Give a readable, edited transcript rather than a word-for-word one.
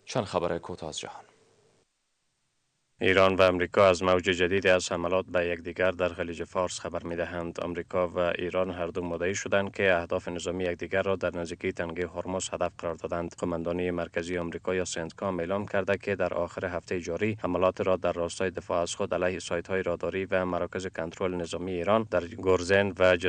چند خبر کوتاه از جهان. ایران و امریکا از موج جدیدی از حملات به یکدیگر در خلیج فارس خبر می‌دهند. امریکا و ایران هر دو مدعی شدند که اهداف نظامی یکدیگر را در نزدیکی تنگه هرمز هدف قرار دادند. قماندانی مرکزی آمریکا یا سنتکام اعلام کرده که در آخر هفته جاری حملات را در راستای دفاع از خود علیه سایت‌های راداری و مراکز کنترل نظامی ایران در گرزن و